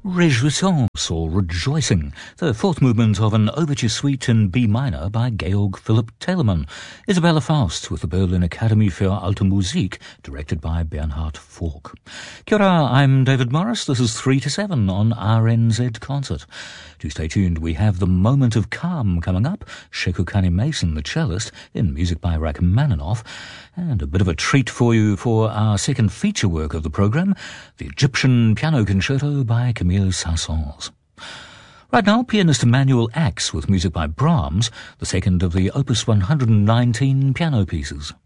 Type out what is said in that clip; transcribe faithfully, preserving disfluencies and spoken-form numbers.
Réjouissance, or Rejoicing, the fourth movement of an overture suite in B minor by Georg Philipp Telemann. Isabella Faust with the Berlin Academy für Alte Musik, directed by Bernhard Falk. Kia ora, I'm David Morris. This is three to seven on R N Z Concert. Do stay tuned. We have The Moment of Calm coming up. Shekukani Mason, the cellist, in music by Rachmaninoff. And a bit of a treat for you for our second feature work of the programme, the Egyptian Piano Concerto by Camille Saint-Saëns. Right now, pianist Emanuel Ax with music by Brahms, the second of the Opus one hundred nineteen piano pieces.